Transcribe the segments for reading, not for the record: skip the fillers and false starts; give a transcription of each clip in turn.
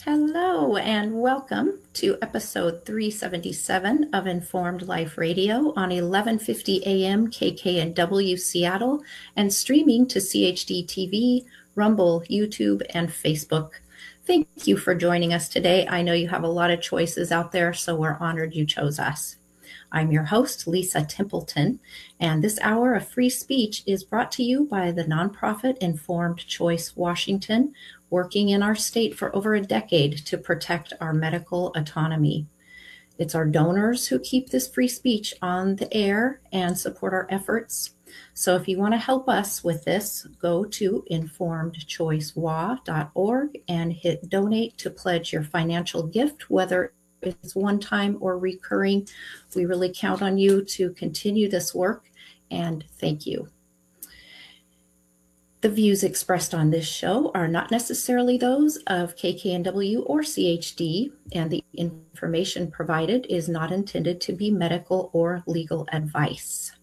Hello and welcome to episode 377 of Informed Life Radio on 1150 AM KKNW Seattle and streaming to CHD TV, Rumble, YouTube, and Facebook. Thank you for joining us today. I know you have a lot of choices out there, so we're honored you chose us. I'm your host, Lisa Templeton, and this hour of free speech is brought to you by the nonprofit Informed Choice Washington, working in our state for over a decade to protect our medical autonomy. It's our donors who keep this free speech on the air and support our efforts. So if you want to help us with this, go to informedchoicewa.org and hit donate to pledge your financial gift, whether it's one time or recurring. We really count on you to continue this work, and thank you. The views expressed on this show are not necessarily those of KKNW or CHD, and the information provided is not intended to be medical or legal advice.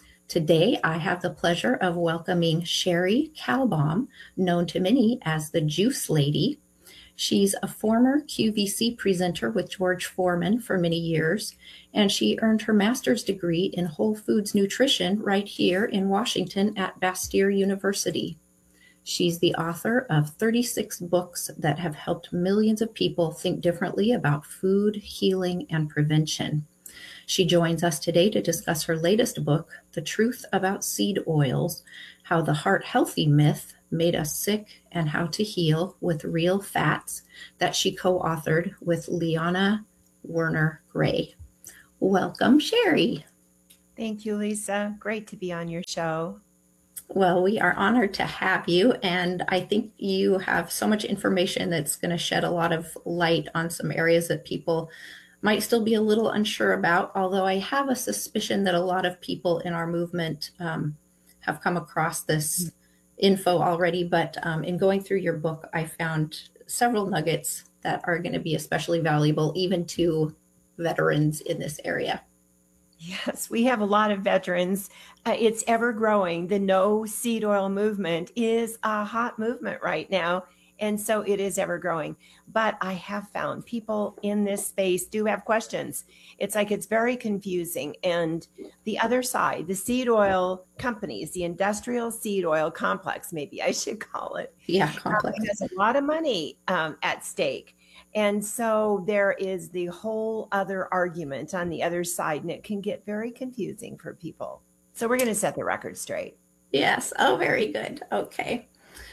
Today, I have the pleasure of welcoming Sherry Kalbaum, known to many as the Juice Lady. She's a former QVC presenter with George Foreman for many years, and she earned her master's degree in Whole Foods Nutrition right here in Washington at Bastyr University. She's the author of 36 books that have helped millions of people think differently about food, healing, and prevention. She joins us today to discuss her latest book, The Truth About Seed Oils, How the Heart Healthy Myth Made Us Sick and How to Heal with Real Fats, that she co-authored with Liana Werner Gray. Welcome, Sherry. Thank you, Lisa. Great to be on your show. Well, we are honored to have you, and I think you have so much information that's going to shed a lot of light on some areas that people might still be a little unsure about, although I have a suspicion that a lot of people in our movement have come across this info already, but in going through your book, I found several nuggets that are going to be especially valuable even to veterans in this area. Yes, we have a lot of veterans. It's ever growing. The no seed oil movement is a hot movement right now, and so it is ever growing. But I have found people in this space do have questions. It's like it's very confusing. And the other side, the seed oil companies, the industrial seed oil complex, maybe I should call it. Yeah, complex. Has a lot of money at stake. And so there is the whole other argument on the other side, and it can get very confusing for people. So we're going to set the record straight. Yes. Oh, very good. Okay.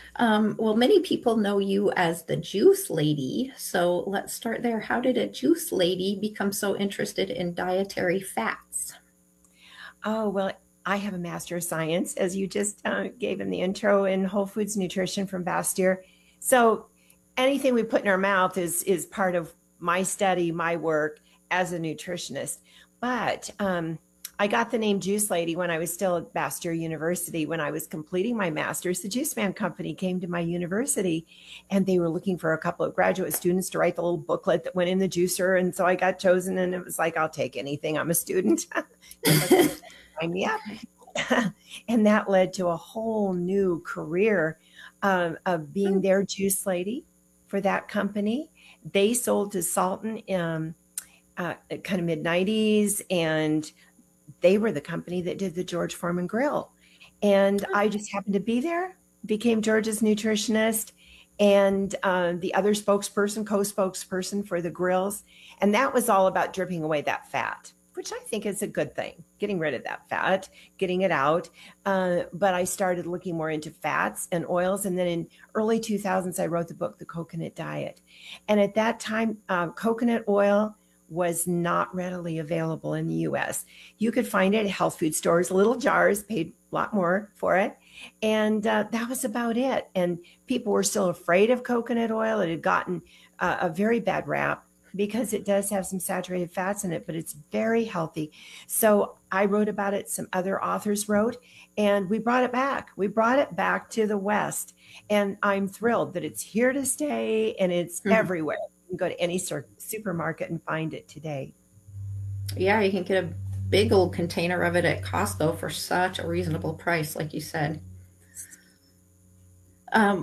Well, many people know you as the Juice Lady. So let's start there. How did a Juice Lady become so interested in dietary fats? Oh, well, I have a Master of Science, as you just gave in the intro, in Whole Foods Nutrition from Bastyr. So anything we put in our mouth is part of my study, my work as a nutritionist. But I got the name Juice Lady when I was still at Bastyr University. When I was completing my master's, the Juice Man Company came to my university, and they were looking for a couple of graduate students to write the little booklet that went in the juicer. And so I got chosen, and it was like, I'll take anything. I'm a student. Sign me up. And that led to a whole new career of being their Juice Lady for that company. They sold to Sultan in kind of mid-90s, and they were the company that did the George Foreman Grill. And I just happened to be there, became George's nutritionist and the other spokesperson, co-spokesperson for the grills. And that was all about dripping away that fat, which I think is a good thing, getting rid of that fat, getting it out. But I started looking more into fats and oils. And then in early 2000s, I wrote the book, The Coconut Diet. And at that time, coconut oil was not readily available in the US. You could find it at health food stores, little jars, paid a lot more for it. And that was about it. And people were still afraid of coconut oil. It had gotten a very bad rap because it does have some saturated fats in it, but it's very healthy. So I wrote about it. Some other authors wrote, and we brought it back. We brought it back to the West. And I'm thrilled that it's here to stay, and it's everywhere. You can go to any supermarket and find it today. Yeah, you can get a big old container of it at Costco for such a reasonable price, like you said.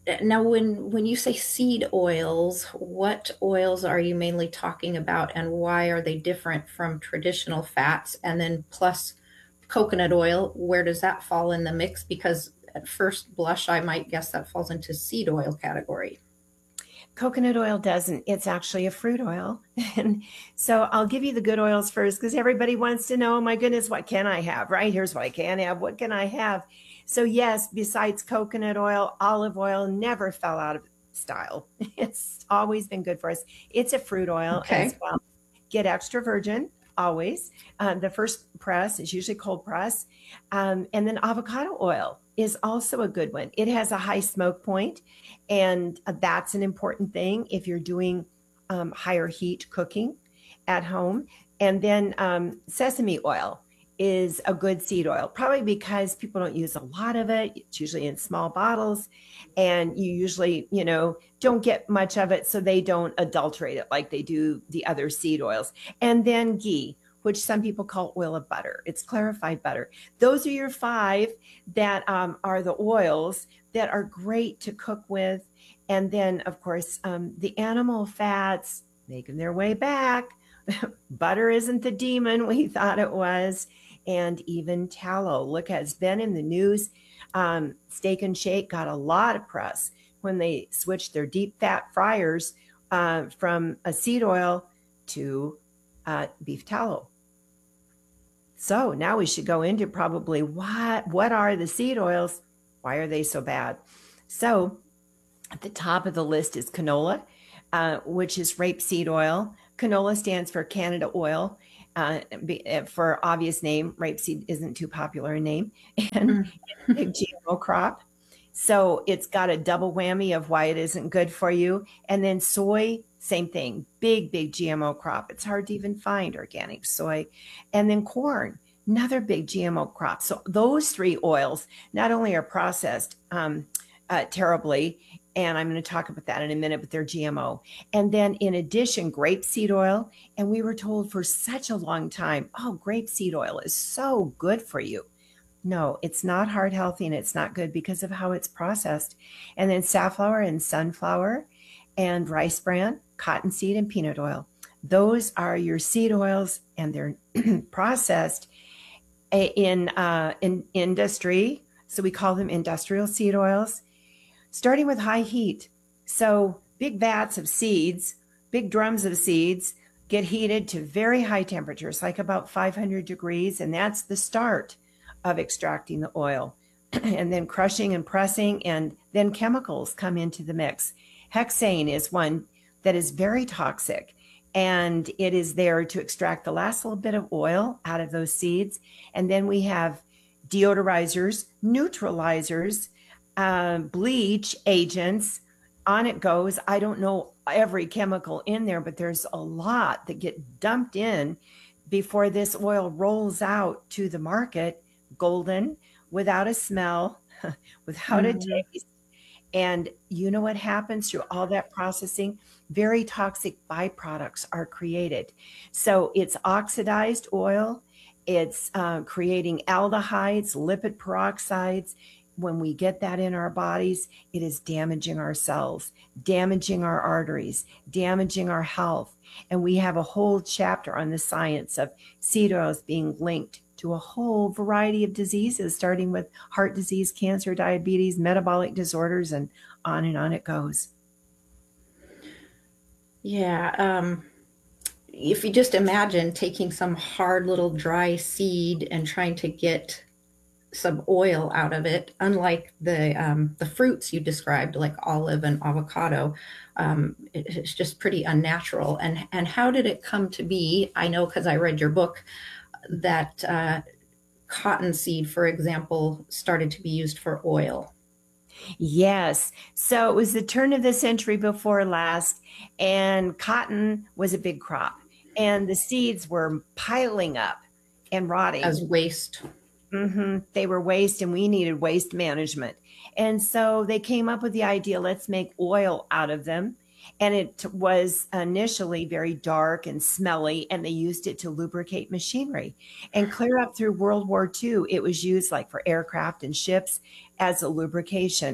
Now, when you say seed oils, what oils are you mainly talking about, and why are they different from traditional fats? And then plus coconut oil, where does that fall in the mix? Because at first blush, I might guess that falls into seed oil category. Coconut oil doesn't. It's actually a fruit oil. And so I'll give you the good oils first because everybody wants to know, oh my goodness, what can I have, right? Here's what I can have. What can I have? So, yes, besides coconut oil, olive oil never fell out of style. It's always been good for us. It's a fruit oil as Okay. well. Get extra virgin always. The first press is usually cold press. And then avocado oil is also a good one. It has a high smoke point, and that's an important thing if you're doing higher heat cooking at home. And then sesame oil is a good seed oil, probably because people don't use a lot of it. It's usually in small bottles, and you usually, don't get much of it, so they don't adulterate it like they do the other seed oils. And then ghee, which some people call oil of butter. It's clarified butter. Those are your five that are the oils that are great to cook with. And then, of course, the animal fats making their way back. Butter isn't the demon we thought it was. And even tallow. Look, it's been in the news. Steak and Shake got a lot of press when they switched their deep fat fryers from a seed oil to beef tallow. So now we should go into probably what are the seed oils? Why are they so bad? So at the top of the list is canola, which is rapeseed oil. Canola stands for Canada oil. For obvious name, rapeseed isn't too popular a name, and Mm. it's a big GMO crop. So it's got a double whammy of why it isn't good for you. And then soy, same thing, big GMO crop. It's hard to even find organic soy. And then corn, another big GMO crop. So those three oils not only are processed terribly, and I'm going to talk about that in a minute, but they're GMO. And then in addition, grapeseed oil. And we were told for such a long time, oh, grapeseed oil is so good for you. No, it's not heart healthy and it's not good because of how it's processed. And then safflower and sunflower and rice bran, cottonseed and peanut oil. Those are your seed oils, and they're processed in industry. So we call them industrial seed oils, starting with high heat. So big vats of seeds, big drums of seeds get heated to very high temperatures, like about 500 degrees. And that's the start of extracting the oil. And then crushing and pressing, and then chemicals come into the mix. Hexane is one that is very toxic, and it is there to extract the last little bit of oil out of those seeds. And then we have deodorizers, neutralizers, bleach agents. On it goes. I don't know every chemical in there, but there's a lot that get dumped in before this oil rolls out to the market, golden, without a smell, without a Mhm. taste. And you know what happens through all that processing? Very toxic byproducts are created. So it's oxidized oil, it's creating aldehydes, lipid peroxides. When we get that in our bodies, it is damaging our cells, damaging our arteries, damaging our health. And we have a whole chapter on the science of seed oils being linked to a whole variety of diseases, starting with heart disease, cancer, diabetes, metabolic disorders, and on it goes. Yeah. If you just imagine taking some hard little dry seed and trying to get some oil out of it, unlike the fruits you described, like olive and avocado, it's just pretty unnatural. And how did it come to be? I know because I read your book that cottonseed, for example, started to be used for oil. Yes. So it was the turn of the century before last, and cotton was a big crop, and the seeds were piling up and rotting. As waste. They were waste, and we needed waste management. And so they came up with the idea, let's make oil out of them. And it was initially very dark and smelly, and they used it to lubricate machinery. And clear up through World War II, it was used like for aircraft and ships as a lubrication.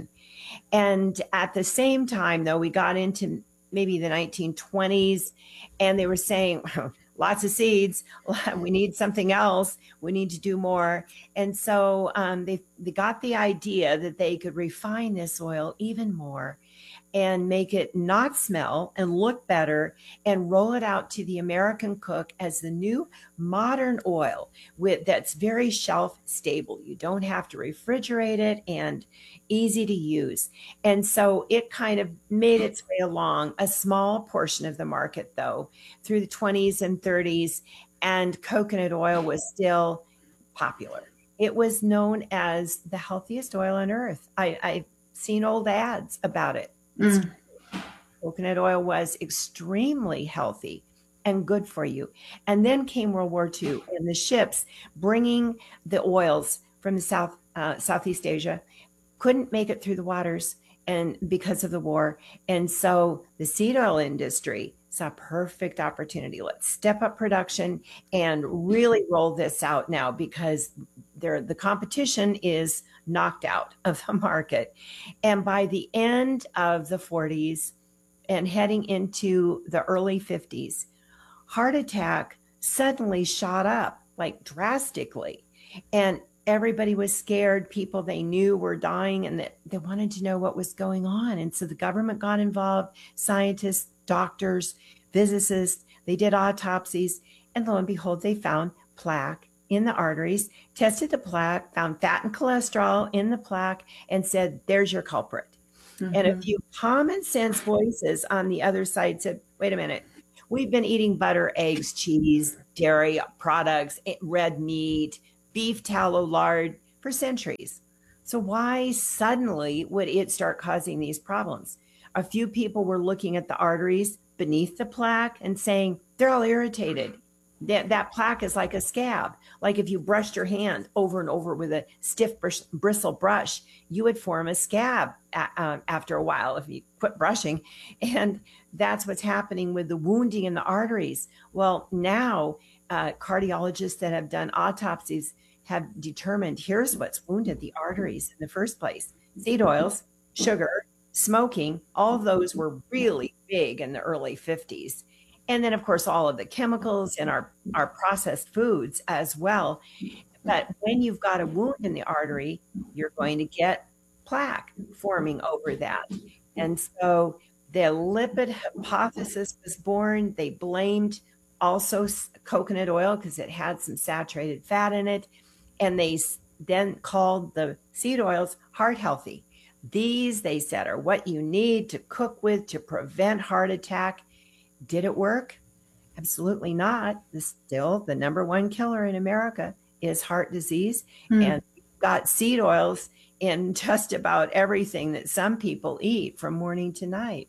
And at the same time, though, we got into maybe the 1920s, and they were saying, lots of seeds, we need something else, we need to do more. And so they got the idea that they could refine this oil even more and make it not smell and look better and roll it out to the American cook as the new modern oil that's very shelf stable. You don't have to refrigerate it and easy to use. And so it kind of made its way along a small portion of the market, though, through the 20s and 30s, and coconut oil was still popular. It was known as the healthiest oil on earth. I've seen old ads about it. Mm. Coconut oil was extremely healthy and good for you. And then came World War II, and the ships bringing the oils from the Southeast Asia couldn't make it through the waters, and because of the war. And so the seed oil industry saw a perfect opportunity. Let's step up production and really roll this out now, because the competition is knocked out of the market. And by the end of the 40s and heading into the early 50s, heart attack suddenly shot up, like drastically. And everybody was scared. People they knew were dying, and they wanted to know what was going on. And so the government got involved, scientists, doctors, physicists, they did autopsies, and lo and behold, they found plaque in the arteries, tested the plaque, found fat and cholesterol in the plaque, and said, there's your culprit. Mm-hmm. And a few common sense voices on the other side said, wait a minute, we've been eating butter, eggs, cheese, dairy products, red meat, beef tallow, lard for centuries. So why suddenly would it start causing these problems? A few people were looking at the arteries beneath the plaque and saying, they're all irritated. That plaque is like a scab. Like if you brushed your hand over and over with a stiff bristle brush, you would form a scab after a while if you quit brushing. And that's what's happening with the wounding in the arteries. Well, now cardiologists that have done autopsies have determined here's what's wounded the arteries in the first place. Seed oils, sugar, smoking, all of those were really big in the early 50s. And then, of course, all of the chemicals in our processed foods as well. But when you've got a wound in the artery, you're going to get plaque forming over that. And so the lipid hypothesis was born. They blamed also coconut oil because it had some saturated fat in it. And they then called the seed oils heart healthy. These, they said, are what you need to cook with to prevent heart attack. Did it work? Absolutely not. Still, the number one killer in America is heart disease. And we've got seed oils in just about everything that some people eat from morning to night.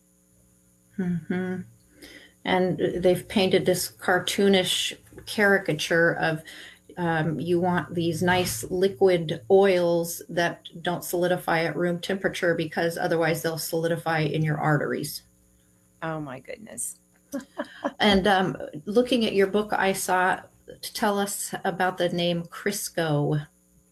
Mm-hmm. And they've painted this cartoonish caricature of you want these nice liquid oils that don't solidify at room temperature because otherwise they'll solidify in your arteries. Oh, my goodness. And looking at your book, I saw, tell us about the name Crisco.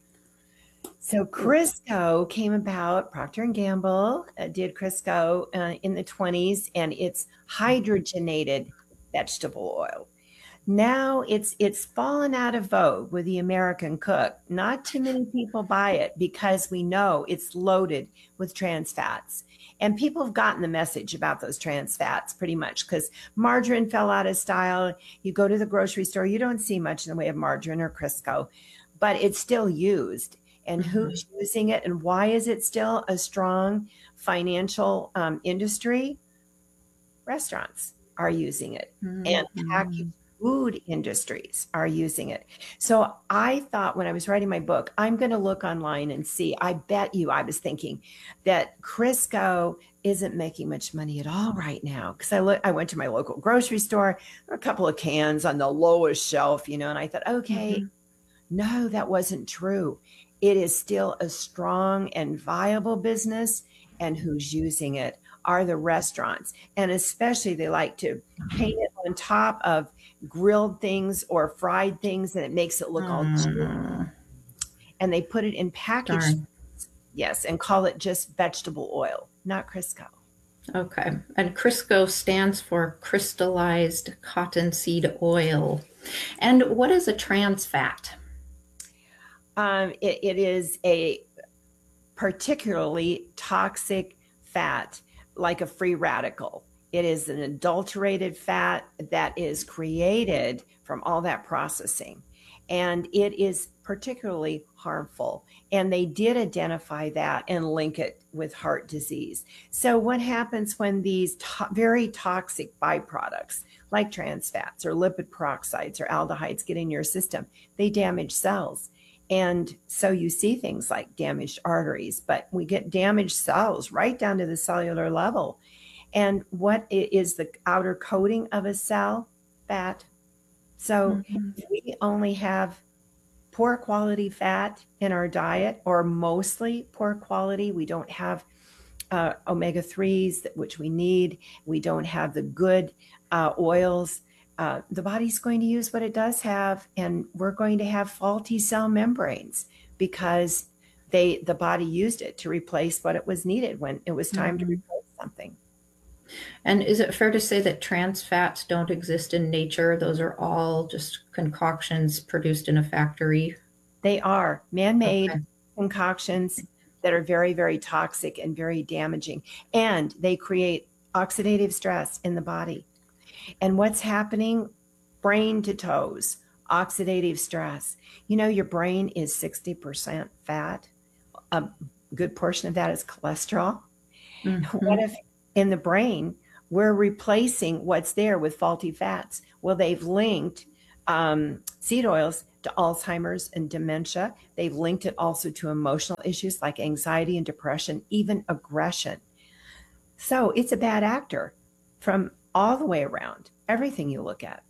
So Crisco came about, Procter & Gamble did Crisco in the 20s, and it's hydrogenated vegetable oil. Now it's fallen out of vogue with the American cook. Not too many people buy it because we know it's loaded with trans fats. And people have gotten the message about those trans fats pretty much because margarine fell out of style. You go to the grocery store, you don't see much in the way of margarine or Crisco, but it's still used. And who's using it, and why is it still a strong financial industry? Restaurants are using it, and packaged food industries are using it. So I thought when I was writing my book, I'm going to look online and see. I bet you I was thinking that Crisco isn't making much money at all right now, because I went to my local grocery store, a couple of cans on the lowest shelf, and I thought, okay, no, that wasn't true. It is still a strong and viable business, and who's using it are the restaurants. And especially they like to paint it on top of grilled things or fried things, and it makes it look all cheap. And they put it in packaged. Yes, and call it just vegetable oil, not Crisco. Okay. And Crisco stands for crystallized cottonseed oil. And what is a trans fat? It is a particularly toxic fat, like a free radical. It is an adulterated fat that is created from all that processing. And it is particularly harmful. And they did identify that and link it with heart disease. So, what happens when these very toxic byproducts, like trans fats or lipid peroxides or aldehydes, get in your system? They damage cells. And so you see things like damaged arteries, but we get damaged cells right down to the cellular level. And what is the outer coating of a cell? Fat. So if we only have poor quality fat in our diet, or mostly poor quality, we don't have omega 3s, which we need, we don't have the good oils, the body's going to use what it does have, and we're going to have faulty cell membranes because the body used it to replace what it was needed when it was time to replace something. And is it fair to say that trans fats don't exist in nature? Those are all just concoctions produced in a factory? They are man-made Okay. concoctions that are very, very toxic and very damaging, and they create oxidative stress in the body. And what's happening? Brain to toes, oxidative stress. You know, your brain is 60% fat. A good portion of that is cholesterol. What if in the brain we're replacing what's there with faulty fats? Well, they've linked seed oils to Alzheimer's and dementia. They've linked it also to emotional issues like anxiety and depression, even aggression. So it's a bad actor from all the way around, everything you look at.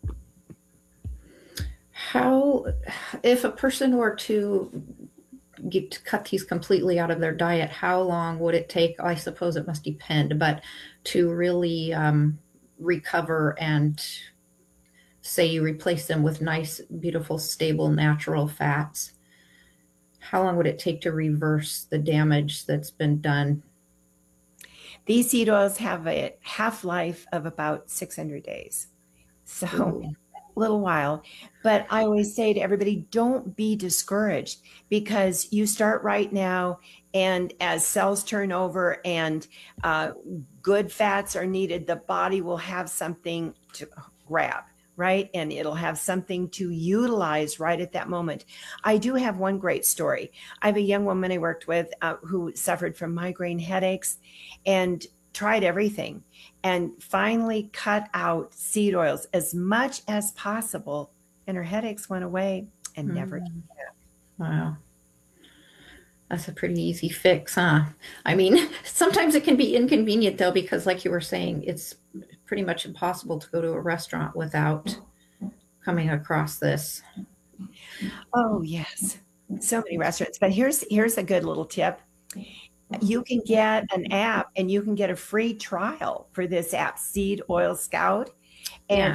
How, if a person were to cut these completely out of their diet, how long would it take? I suppose it must depend, but to really recover and say you replace them with nice, beautiful, stable, natural fats, how long would it take to reverse the damage that's been done? These seed oils have a half-life of about 600 days. So Ooh. a little while. But I always say to everybody, don't be discouraged, because you start right now, and as cells turn over and good fats are needed, the body will have something to grab, right? And it'll have something to utilize right at that moment. I do have one great story. I have a young woman I worked with who suffered from migraine headaches and tried everything and finally cut out seed oils as much as possible. And her headaches went away and never came back. Wow. That's a pretty easy fix, huh? I mean, sometimes it can be inconvenient though, because like you were saying, it's pretty much impossible to go to a restaurant without coming across this. Oh, yes. So many restaurants. But here's a good little tip. You can get an app and you can get a free trial for this app, Seed Oil Scout. And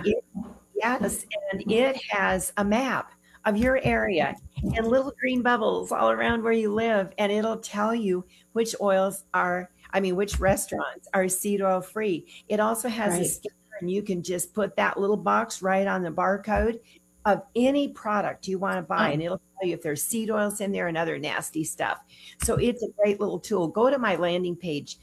it has a map of your area and little green bubbles all around where you live. And it'll tell you which which restaurants are seed oil free. It also has a scanner, and you can just put that little box right on the barcode of any product you want to buy, and it'll tell you if there's seed oils in there and other nasty stuff. So it's a great little tool. Go to my landing page,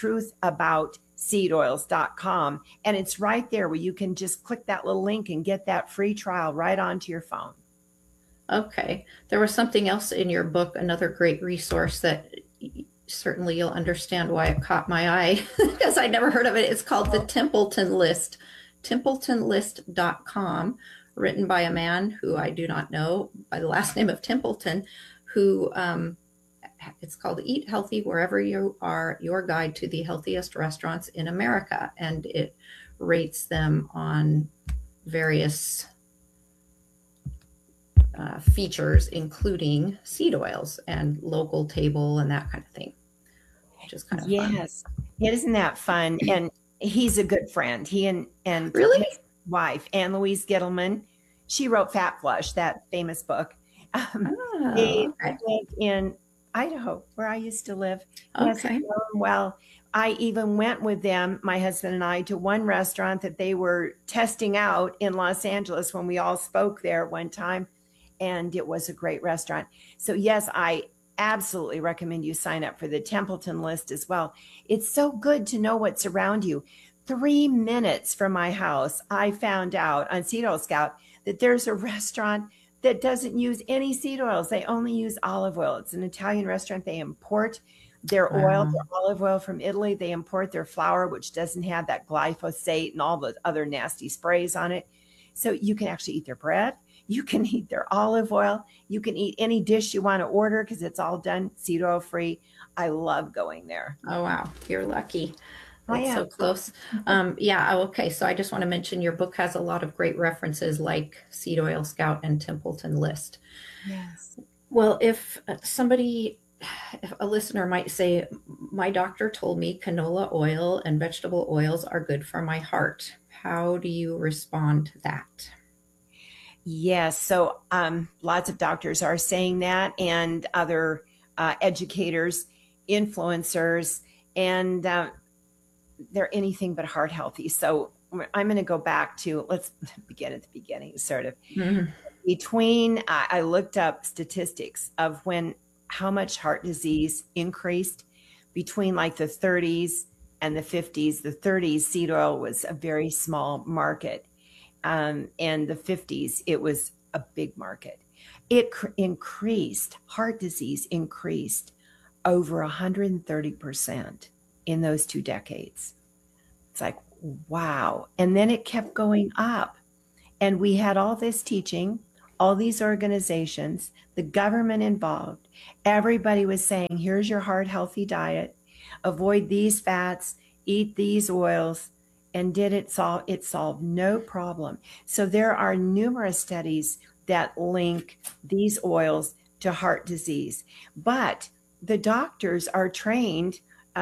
thetruthaboutseedoils.com, and it's right there where you can just click that little link and get that free trial right onto your phone. Okay. There was something else in your book, another great resource that certainly you'll understand why it caught my eye, because I'd never heard of it. It's called the Templeton List, templetonlist.com, written by a man who I do not know by the last name of Templeton, who it's called Eat Healthy Wherever You Are, Your Guide to the Healthiest Restaurants in America. And it rates them on various features, including seed oils and local table and that kind of thing, which is kind of fun. Yes. Yeah, isn't that fun? And he's a good friend. He and Really? his wife, Ann Louise Gittleman, she wrote Fat Flush, that famous book. They Okay. live in Idaho, where I used to live. Yes, I Okay. know them well. I even went with them, my husband and I, to one restaurant that they were testing out in Los Angeles when we all spoke there one time. And it was a great restaurant. So, yes, I absolutely recommend you sign up for the Templeton list as well. It's so good to know what's around you. 3 minutes from my house, I found out on Seed Oil Scout that there's a restaurant that doesn't use any seed oils. They only use olive oil. It's an Italian restaurant. They import their oil, Wow. their olive oil from Italy. They import their flour, which doesn't have that glyphosate and all the other nasty sprays on it. So you can actually eat their bread. You can eat their olive oil. You can eat any dish you want to order because it's all done seed oil free. I love going there. Oh, wow. You're lucky. I That's am. so close. Yeah. Okay. So I just want to mention your book has a lot of great references like Seed Oil Scout and Templeton List. Yes. Well, if somebody, if a listener might say, my doctor told me canola oil and vegetable oils are good for my heart. How do you respond to that? Yes. So lots of doctors are saying that, and other educators, influencers, and they're anything but heart healthy. So I'm going to go back to, let's begin at the beginning, sort of. Mhm. Between, I looked up statistics of how much heart disease increased between like the 30s and the 50s. The 30s, seed oil was a very small market. And the 50s, it was a big market. It increased, heart disease increased over 130% in those 2 decades. It's like, wow. And then it kept going up. And we had all this teaching, all these organizations, the government involved. Everybody was saying, here's your heart healthy diet, avoid these fats, eat these oils. And did it solve? It solved no problem. So there are numerous studies that link these oils to heart disease. But the doctors are trained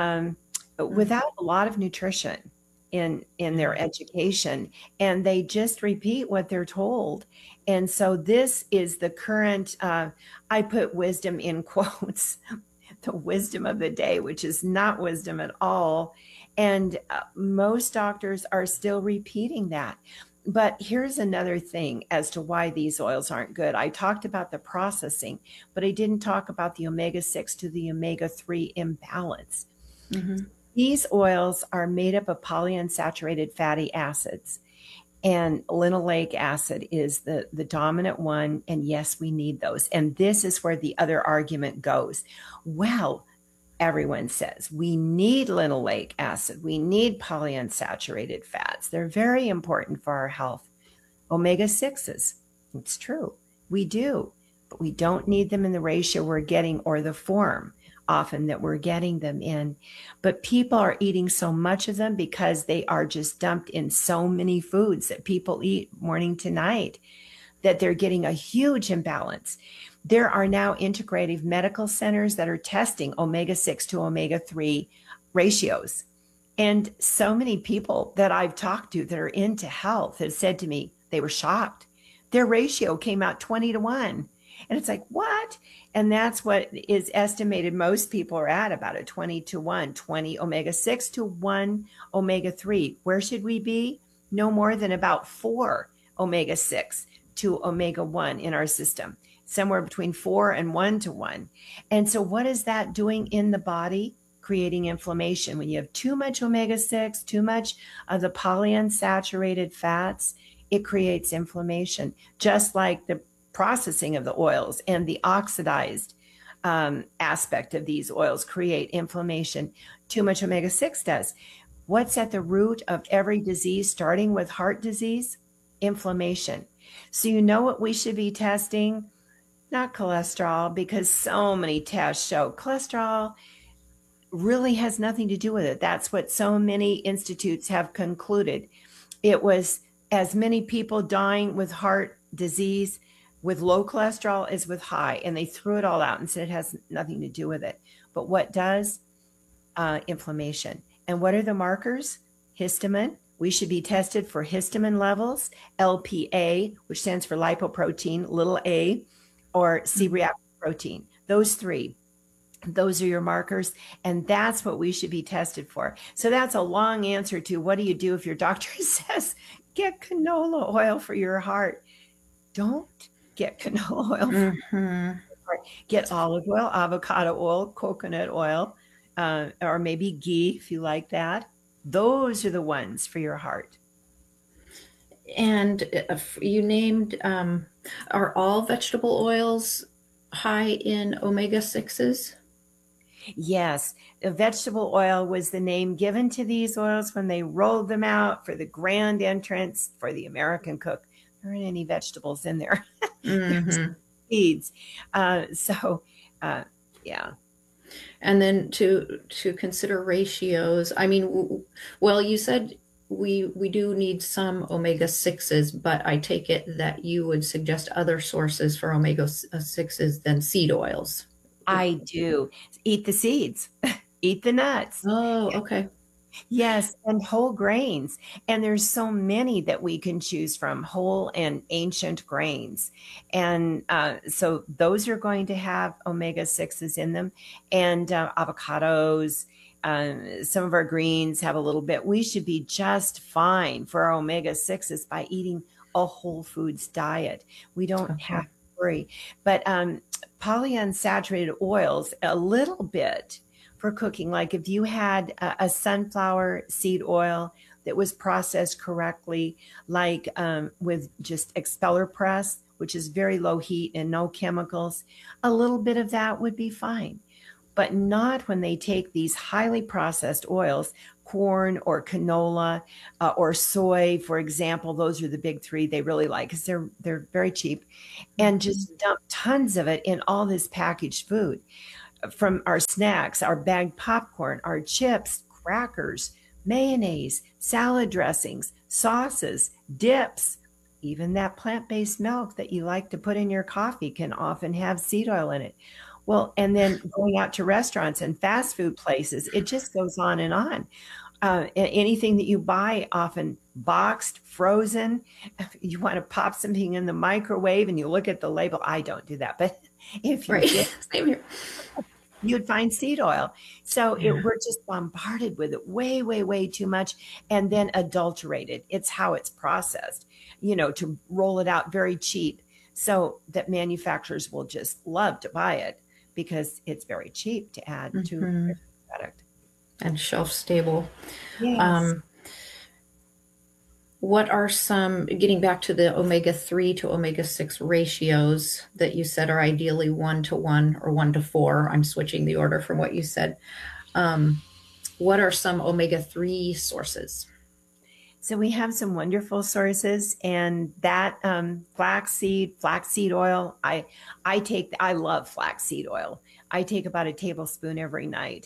without a lot of nutrition in their education, and they just repeat what they're told. And so this is the current, I put wisdom in quotes, the wisdom of the day, which is not wisdom at all. And most doctors are still repeating that. But here's another thing as to why these oils aren't good. I talked about the processing, but I didn't talk about the omega-6 to the omega-3 imbalance. Mhm. These oils are made up of polyunsaturated fatty acids, and linoleic acid is the dominant one. And yes, we need those. And this is where the other argument goes. Well, everyone says we need linoleic acid. We need polyunsaturated fats. They're very important for our health. Omega-6s, it's true. We do, but we don't need them in the ratio we're getting or the form often that we're getting them in. But people are eating so much of them because they are just dumped in so many foods that people eat morning to night that they're getting a huge imbalance. There are now integrative medical centers that are testing omega-6 to omega-3 ratios. And so many people that I've talked to that are into health have said to me, they were shocked. Their ratio came out 20 to 1. And it's like, what? And that's what is estimated. Most people are at about a 20 to 1, 20 omega-6 to 1 omega-3. Where should we be? No more than about 4 omega-6 to omega-1 in our system, somewhere between 4 and 1 to 1. And so what is that doing in the body? Creating inflammation. When you have too much omega-6, too much of the polyunsaturated fats, it creates inflammation, just like the processing of the oils and the oxidized aspect of these oils create inflammation. Too much omega-6 does. What's at the root of every disease, starting with heart disease? Inflammation. So you know what we should be testing? Not cholesterol, because so many tests show cholesterol really has nothing to do with it. That's what so many institutes have concluded. It was as many people dying with heart disease with low cholesterol as with high, and they threw it all out and said it has nothing to do with it. But what does? Inflammation. And what are the markers? Histamine. We should be tested for histamine levels, LPA, which stands for lipoprotein, little a, or C-reactive protein. Those three. Those are your markers, and that's what we should be tested for. So that's a long answer to what do you do if your doctor says get canola oil for your heart? Don't get canola oil for Mm-hmm. your heart. Get olive oil, avocado oil, coconut oil, or maybe ghee if you like that. Those are the ones for your heart. And you named, are all vegetable oils high in omega 6s? Yes, vegetable oil was the name given to these oils when they rolled them out for the grand entrance for the American cook. There aren't any vegetables in there. There's Mm-hmm. seeds. So, yeah. And then to consider ratios, I mean, well, you said we do need some omega 6s, but I take it that you would suggest other sources for omega 6s than seed oils. I do. Eat the seeds, eat the nuts. Oh, okay. Yes, and whole grains. And there's so many that we can choose from, whole and ancient grains. And so those are going to have omega 6s in them, and avocados. Some of our greens have a little bit. We should be just fine for our omega 6s by eating a whole foods diet. We don't have Okay. to worry. But polyunsaturated oils, a little bit for cooking. Like if you had a sunflower seed oil that was processed correctly, like with just expeller press, which is very low heat and no chemicals, a little bit of that would be fine. But not when they take these highly processed oils, corn or canola or soy, for example. Those are the big three they really like because they're very cheap, and just dump tons of it in all this packaged food, from our snacks, our bagged popcorn, our chips, crackers, mayonnaise, salad dressings, sauces, dips. Even that plant based milk that you like to put in your coffee can often have seed oil in it. Well, and then going out to restaurants and fast food places, it just goes on and on. Anything that you buy, often boxed, frozen, you want to pop something in the microwave and you look at the label. I don't do that, but if you Right. did, Same here. you'd find seed oil. So Yeah. we're just bombarded with it way, way, way too much, and then adulterated. It's how it's processed, to roll it out very cheap so that manufacturers will just love to buy it because it's very cheap to add to Hmm. their product. And shelf stable. Yes. Um, what are some, getting back to the omega 3 to omega 6 ratios that you said are ideally 1 to 1 or 1 to 4? I'm switching the order from what you said. Um, what are some omega 3 sources? So we have some wonderful sources, and that flaxseed oil. I love flaxseed oil. I take about a tablespoon every night.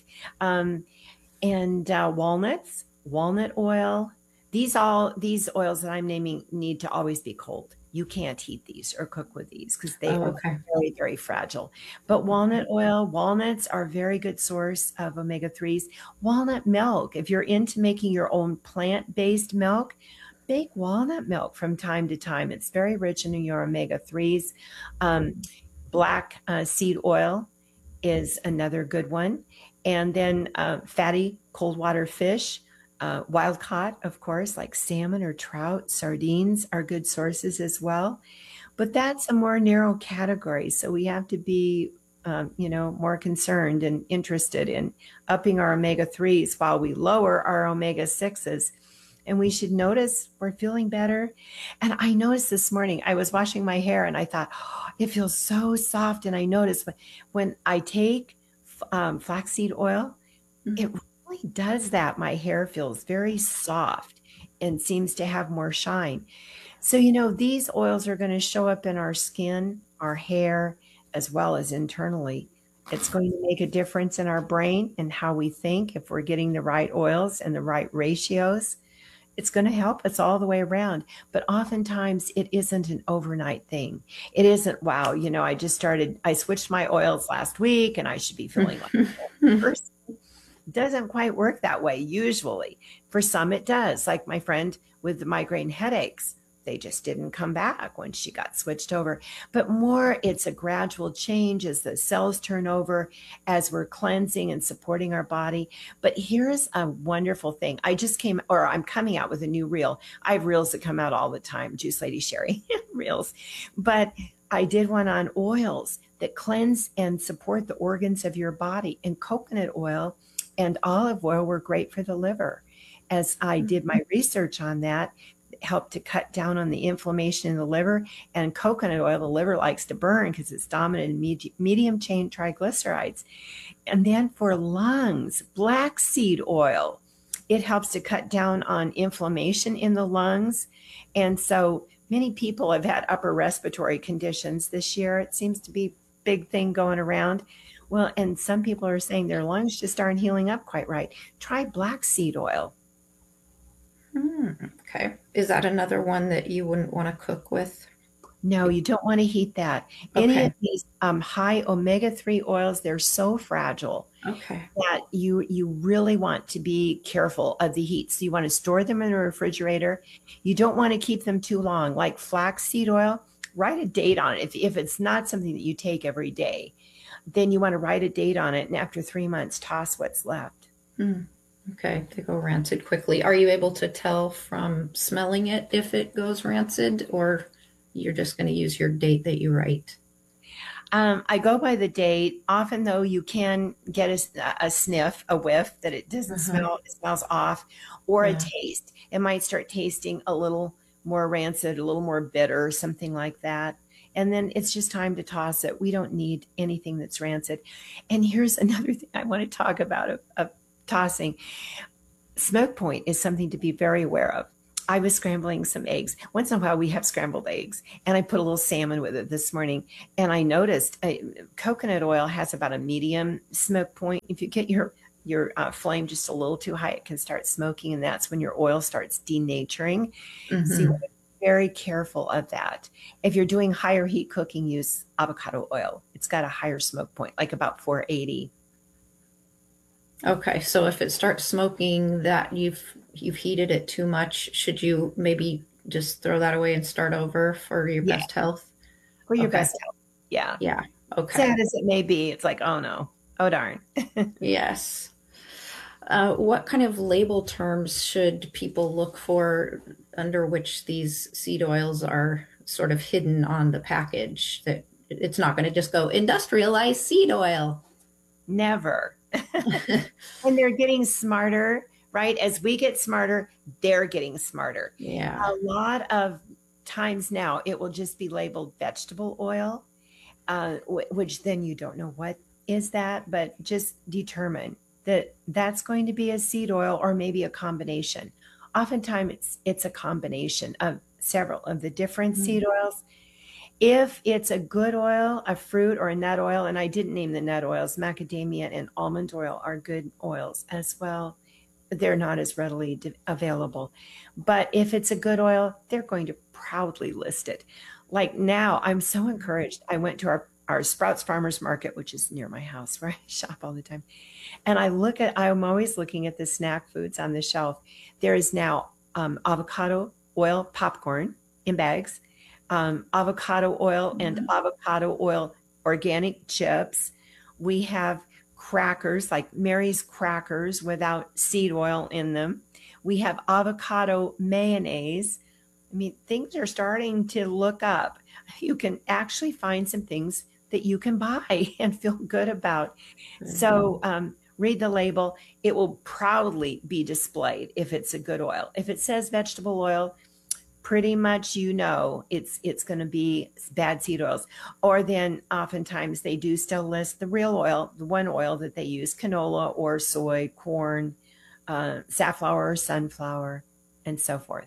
And walnut oil. These oils that I'm naming need to always be cold. You can't heat these or cook with these because they Oh, are okay. very, very fragile. But walnut oil, walnuts are a very good source of omega 3s. Walnut milk, if you're into making your own plant-based milk, bake walnut milk from time to time. It's very rich in your omega 3s. Um, Black seed oil is another good one. And then fatty cold water fish, wild caught, of course, like salmon or trout, sardines are good sources as well. But that's a more narrow category. So we have to be, more concerned and interested in upping our omega 3s while we lower our omega 6s. And we should notice we're feeling better. And I noticed this morning, I was washing my hair and I thought, oh, it feels so soft. And I noticed when I take flaxseed oil, it really does that. My hair feels very soft and seems to have more shine. So, these oils are going to show up in our skin, our hair, as well as internally. It's going to make a difference in our brain and how we think if we're getting the right oils and the right ratios. It's going to help us all the way around. But oftentimes it isn't an overnight thing. It isn't, wow, I switched my oils last week and I should be feeling like a person. It doesn't quite work that way usually. For some, it does. Like my friend with the migraine headaches. they just didn't come back when she got switched over. But more, it's a gradual change as the cells turn over, as we're cleansing and supporting our body. But here's a wonderful thing. I'm coming out with a new reel. I have reels that come out all the time, Juice Lady Sherry reels. But I did one on oils that cleanse and support the organs of your body. And coconut oil and olive oil were great for the liver. As I did my research on that, helped to cut down on the inflammation in the liver. And coconut oil, the liver likes to burn because it's dominant in medium chain triglycerides. And then for lungs, black seed oil, it helps to cut down on inflammation in the lungs. And so many people have had upper respiratory conditions this year. It seems to be a big thing going around. Well, and some people are saying their lungs just aren't healing up quite right. Try black seed oil. Okay. Is that another one that you wouldn't want to cook with? No, you don't want to heat that. Any of these high omega-3 oils, they're so fragile Okay. that you really want to be careful of the heat. So you want to store them in a refrigerator. You don't want to keep them too long. Like flaxseed oil, write a date on it. If it's not something that you take every day, then you want to write a date on it. And after 3 months, toss what's left. Okay, they go rancid quickly. Are you able to tell from smelling it if it goes rancid, or you're just going to use your date that you write? I go by the date. Often, though, you can get a sniff, a whiff that it doesn't smell, it smells off, or a taste. It might start tasting a little more rancid, a little more bitter, something like that. And then it's just time to toss it. We don't need anything that's rancid. And here's another thing I want to talk about of tossing. Smoke point is something to be very aware of. I was scrambling some eggs. Once in a while, we have scrambled eggs, and I put a little salmon with it this morning. And I noticed coconut oil has about a medium smoke point. If you get your flame just a little too high, it can start smoking, and that's when your oil starts denaturing. So you want to be very careful of that. If you're doing higher heat cooking, use avocado oil. It's got a higher smoke point, like about 480. Okay, so if it starts smoking that you've heated it too much, should you maybe just throw that away and start over for your best health? For your best health. Yeah. Yeah. Okay. Sad as it may be, it's like, oh no, oh darn. Yes. What kind of label terms should people look for under which these seed oils are sort of hidden on the package, that it's not going to just go industrialized seed oil? Never. And they're getting smarter, right? As we get smarter, they're getting smarter. Yeah. A lot of times now it will just be labeled vegetable oil, which then you don't know what is that, but just determine that that's going to be a seed oil or maybe a combination. Oftentimes it's a combination of several of the different seed oils. If it's a good oil, a fruit or a nut oil, and I didn't name the nut oils, macadamia and almond oil are good oils as well. They're not as readily available. But if it's a good oil, they're going to proudly list it. Like now, I'm so encouraged. I went to our Sprouts Farmers Market, which is near my house where I shop all the time. And I'm always looking at the snack foods on the shelf. There is now avocado oil popcorn in bags, avocado oil and avocado oil organic chips. We have crackers like Mary's crackers without seed oil in them. We have avocado mayonnaise. I mean, things are starting to look up. You can actually find some things that you can buy and feel good about. So read the label. It will proudly be displayed if it's a good oil. If it says vegetable oil, pretty much it's going to be bad seed oils. Or then oftentimes they do still list the real oil, the one oil that they use, canola or soy, corn, safflower or sunflower, and so forth.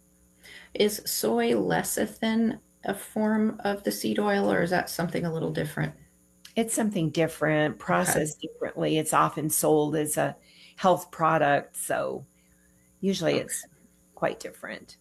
Is soy lecithin a form of the seed oil, or is that something a little different? It's something different, processed differently. It's often sold as a health product, so usually it's quite different.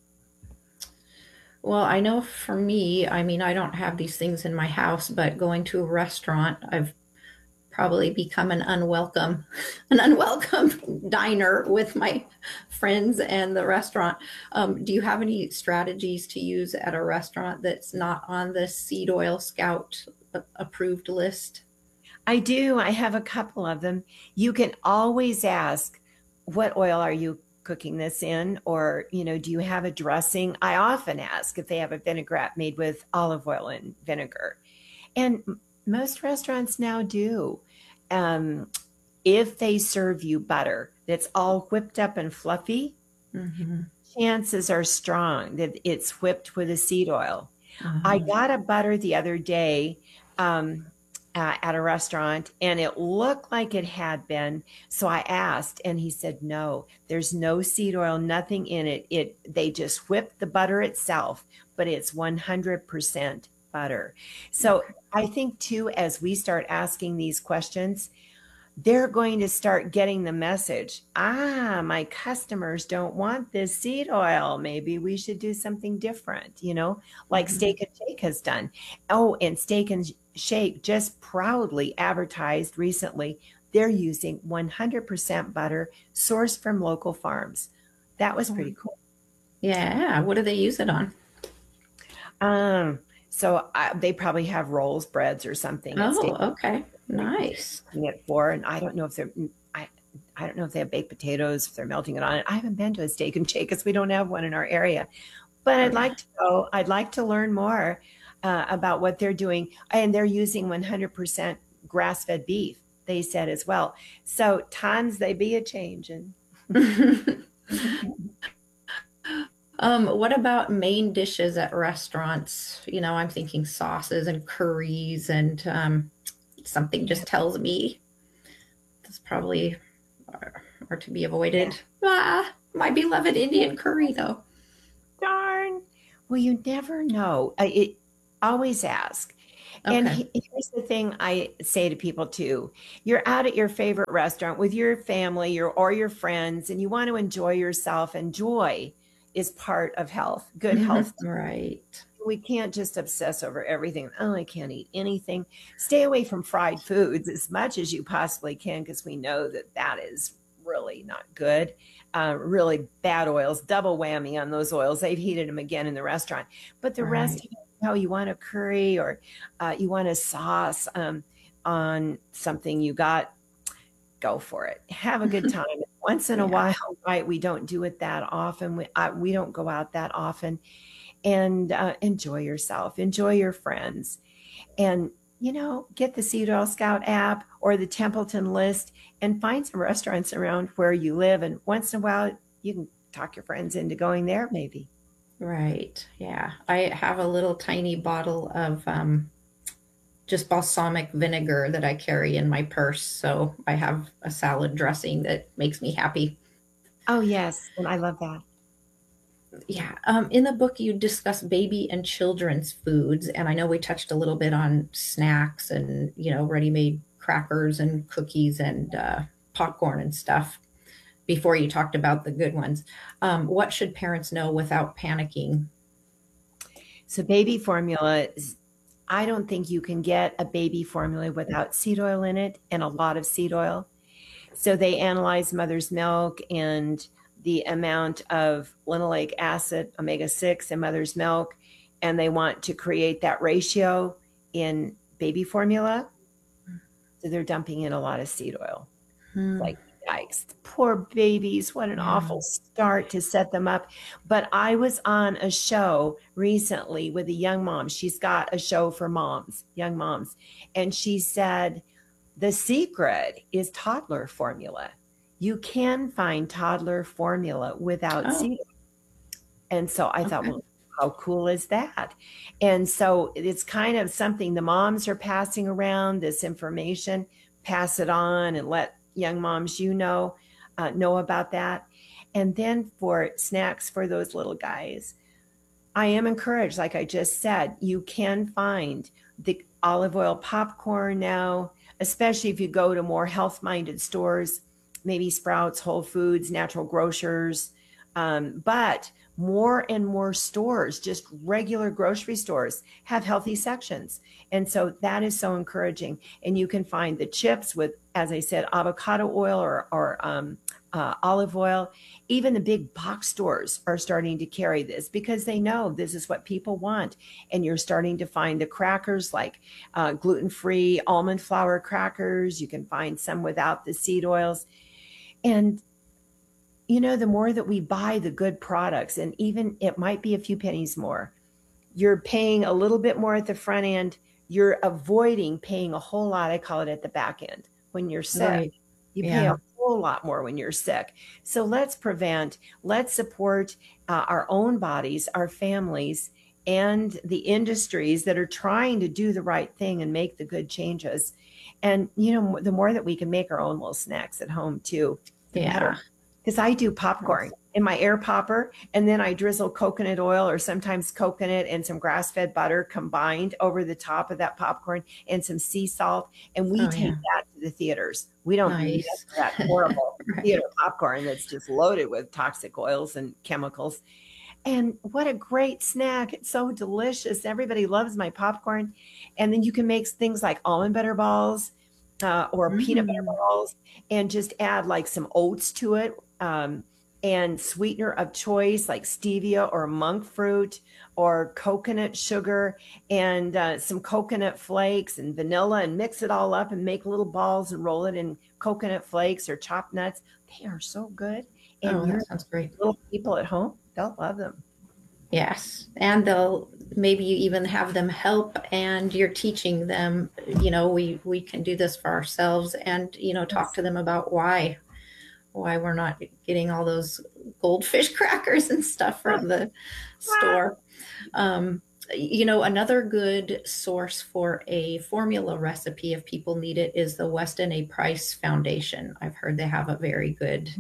Well, I know for me, I mean, I don't have these things in my house, but going to a restaurant, I've probably become an unwelcome diner with my friends and the restaurant. Do you have any strategies to use at a restaurant that's not on the Seed Oil Scout approved list? I do. I have a couple of them. You can always ask, what oil are you cooking this in? Or, do you have a dressing? I often ask if they have a vinaigrette made with olive oil and vinegar. And most restaurants now do. Um, if they serve you butter that's all whipped up and fluffy, Mm-hmm. chances are strong that it's whipped with a seed oil. I Uh-huh. got a butter the other day um, at a restaurant, and it looked like it had been. So I asked, and he said, "No, there's no seed oil, nothing in it. They just whipped the butter itself, but it's 100% butter." So I think too, as we start asking these questions, they're going to start getting the message. My customers don't want this seed oil. Maybe we should do something different, like Mhm. Steak and Shake has done. Oh, and Steak and Shake just proudly advertised recently they're using 100% butter sourced from local farms. That was pretty cool. Yeah. What do they use it on? Um, so they probably have rolls, breads, or something at Oh, Steak okay. Nice. it for, and I don't know if I don't know if they have baked potatoes, if they're melting it on it. I haven't been to a Steak and Shake because we don't have one in our area. But I'd like to go. I'd like to learn more about what they're doing, and they're using 100% grass-fed beef. They said as well. So tons they be a changing. What about main dishes at restaurants? I'm thinking sauces and curries, and something Yeah, just tells me this probably are to be yeah. avoided. My beloved Indian curry, though. Darn. Well, you never know. Always ask. And Okay. here's the thing I say to people too. You're out at your favorite restaurant with your family or your friends, and you want to enjoy yourself. And joy is part of health, good health. Right. We can't just obsess over everything. Oh, I can't eat anything. Stay away from fried foods as much as you possibly can, because we know that that is really not good. Really bad oils, double whammy on those oils. They've heated them again in the restaurant. But the rest, Right. you want a curry or you want a sauce on something you got, go for it. Have a good time. Once in a Yeah. while, right? We don't do it that often. We don't go out that often, and enjoy yourself, enjoy your friends, and get the Seed Oil Scout app or the Templeton list and find some restaurants around where you live. And once in a while, you can talk your friends into going there, maybe. Right. Yeah. I have a little tiny bottle of just balsamic vinegar that I carry in my purse. So I have a salad dressing that makes me happy. Oh, yes. And I love that. Yeah. In the book, you discuss baby and children's foods. And I know we touched a little bit on snacks and, ready made crackers and cookies and popcorn and stuff before you talked about the good ones. What should parents know without panicking? So, baby formula, I don't think you can get a baby formula without seed oil in it and a lot of seed oil. So they analyze mother's milk and the amount of linoleic acid, omega-6 in mother's milk, and they want to create that ratio in baby formula. So they're dumping in a lot of seed oil. It's Hmm. like, yikes, poor babies, what an Yeah. awful start to set them up. But I was on a show recently with a young mom. She's got a show for moms, young moms. And she said, the secret is toddler formula. You can find toddler formula without Oh, seed. And so I thought, okay. well, how cool is that? And so it's kind of something the moms are passing around this information, pass it on and let young moms know about that. And then for snacks for those little guys, I am encouraged, like I just said, you can find the olive oil popcorn now, especially if you go to more health minded stores, maybe Sprouts, Whole Foods, Natural Grocers. But more and more stores, just regular grocery stores, have healthy sections. And so that is so encouraging. And you can find the chips with, as I said, avocado oil or olive oil. Even the big box stores are starting to carry this because they know this is what people want. And you're starting to find the crackers like gluten-free almond flour crackers. You can find some without the seed oils. And the more that we buy the good products, and even it might be a few pennies more, you're paying a little bit more at the front end. You're avoiding paying a whole lot, I call it, at the back end when you're sick. Right. You pay a whole lot more when you're sick. So let's support our own bodies, our families, and the industries that are trying to do the right thing and make the good changes. And, the more that we can make our own little snacks at home too, the better. Because I do popcorn in my air popper, and then I drizzle coconut oil or sometimes coconut and some grass-fed butter combined over the top of that popcorn and some sea salt. And we take that to the theaters. We don't eat that horrible theater popcorn that's just loaded with toxic oils and chemicals. And what a great snack. It's so delicious. Everybody loves my popcorn. And then you can make things like almond butter balls or peanut butter balls and just add like some oats to it. And sweetener of choice like stevia or monk fruit or coconut sugar and some coconut flakes and vanilla, and mix it all up and make little balls and roll it in coconut flakes or chopped nuts. They are so good. And that sounds great. Little people at home, they'll love them. Yes. And they'll maybe you even have them help, and you're teaching them, we can do this for ourselves, and, talk to them about why we're not getting all those goldfish crackers and stuff from the store. Another good source for a formula recipe, if people need it, is the Weston A. Price Foundation. I've heard they have a very good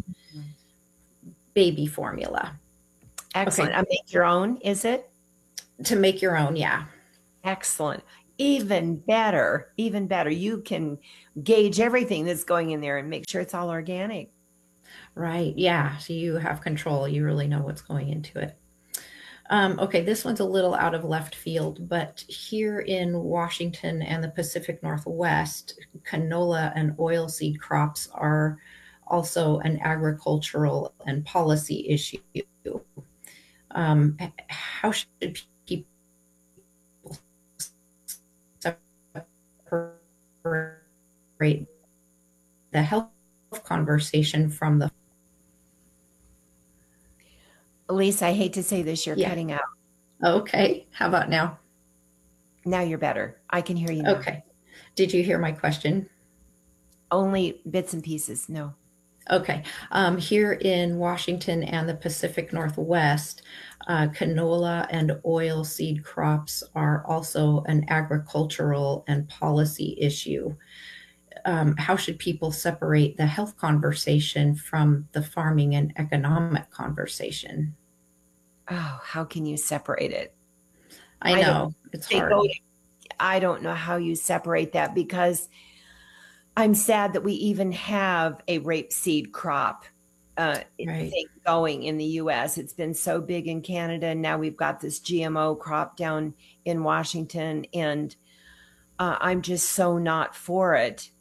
baby formula. Excellent. Okay. Make your own, is it? To make your own, yeah. Excellent. Even better. You can gauge everything that's going in there and make sure it's all organic. Right. Yeah. So you have control. You really know what's going into it. Okay. This one's a little out of left field, but here in Washington and the Pacific Northwest, canola and oilseed crops are also an agricultural and policy issue. How should people separate the health conversation from the... Elise, I hate to say this, you're cutting out. Okay. How about now? Now you're better. I can hear you now. Okay. Did you hear my question? Only bits and pieces. No. Okay. Here in Washington and the Pacific Northwest, canola and oilseed crops are also an agricultural and policy issue. How should people separate the health conversation from the farming and economic conversation? Oh, how can you separate it? I know it's hard. I don't know how you separate that, because I'm sad that we even have a rapeseed crop going in the U.S. It's been so big in Canada, and now we've got this GMO crop down in Washington, and I'm just so not for it.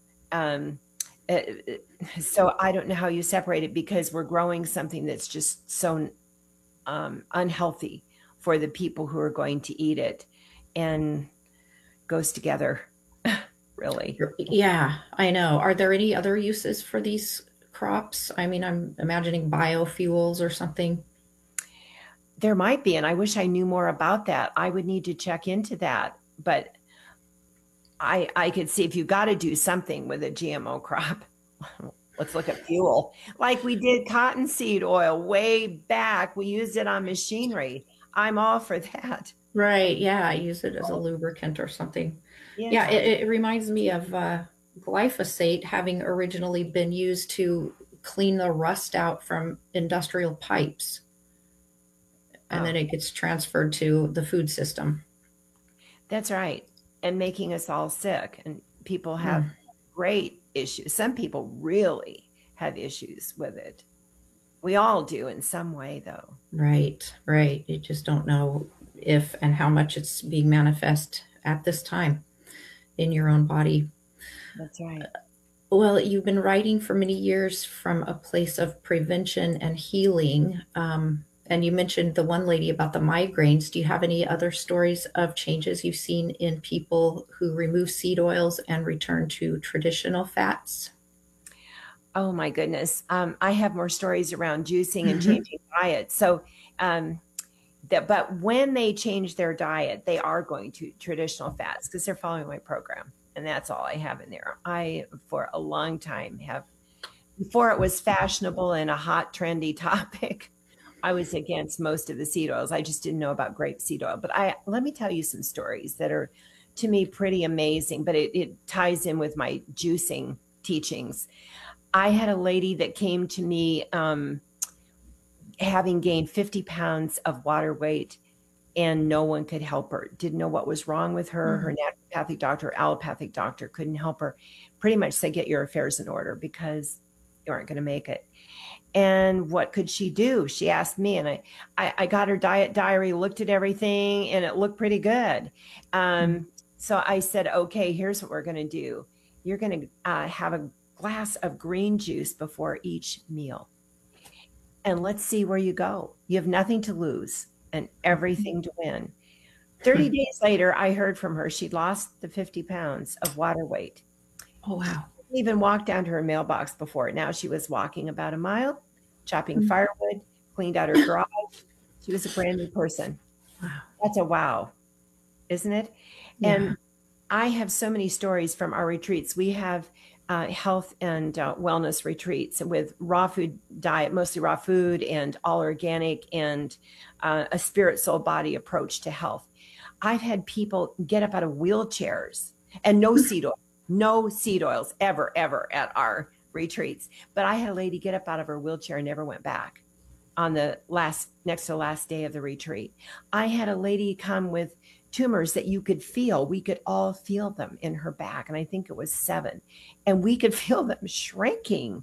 So I don't know how you separate it, because we're growing something that's just so unhealthy for the people who are going to eat it, and goes together. Really. Yeah, I know. Are there any other uses for these crops? I mean, I'm imagining biofuels or something. There might be, and I wish I knew more about that. I would need to check into that, but I could see if you got to do something with a GMO crop. Let's look at fuel. Like we did cottonseed oil way back. We used it on machinery. I'm all for that. Right. Yeah. I use it as a lubricant or something. Yeah. It reminds me of glyphosate having originally been used to clean the rust out from industrial pipes. And then it gets transferred to the food system. That's right. And making us all sick. And people have great issues. Some people really have issues with it. We all do in some way, though. Right, right. You just don't know if and how much it's being manifest at this time in your own body. That's right. Well, you've been writing for many years from a place of prevention and healing. And you mentioned the one lady about the migraines. Do you have any other stories of changes you've seen in people who remove seed oils and return to traditional fats? Oh my goodness. I have more stories around juicing and Mhm. changing diet. So, um, but when they change their diet, they are going to traditional fats because they're following my program. And that's all I have in there. I, for a long time, have, before it was fashionable and a hot, trendy topic, I was against most of the seed oils. I just didn't know about grape seed oil. But let me tell you some stories that are to me pretty amazing, but it ties in with my juicing teachings. I had a lady that came to me having gained 50 pounds of water weight, and no one could help her. Didn't know what was wrong with her. Her Mm. naturopathic doctor, allopathic doctor couldn't help her. Pretty much said, get your affairs in order because you aren't going to make it. And what could she do? She asked me, and I got her diet diary, looked at everything, and it looked pretty good. Mm. So I said, okay, here's what we're going to do. You're going to have a glass of green juice before each meal, and let's see where you go. You have nothing to lose and everything to win. 30 days later, I heard from her. She'd lost the 50 pounds of water weight. Oh, wow. Even walked down to her mailbox before. Now she was walking about a mile, chopping Mm. firewood, cleaned out her garage. She was a brand new person. Wow. That's a wow, isn't it? Yeah. And I have so many stories from our retreats. We have health and wellness retreats with raw food diet, mostly raw food and all organic, and a spirit, soul, body approach to health. I've had people get up out of wheelchairs and no seed oils ever, ever at our retreats. But I had a lady get up out of her wheelchair and never went back on the next to the last day of the retreat. I had a lady come with tumors that you could feel. We could all feel them in her back. And I think it was 7. And we could feel them shrinking.